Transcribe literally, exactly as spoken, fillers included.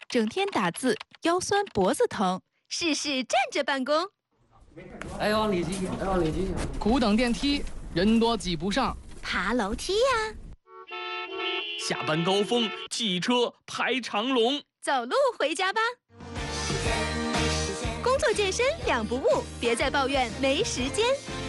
整天打字，腰酸脖子疼， 试试站着办公。 哎，往里挤，哎，往里挤。 苦等电梯，人多挤不上。 爬楼梯呀、啊。 下班高峰，汽车排长龙。 走路回家吧。工作健身两不误，别再抱怨没时间。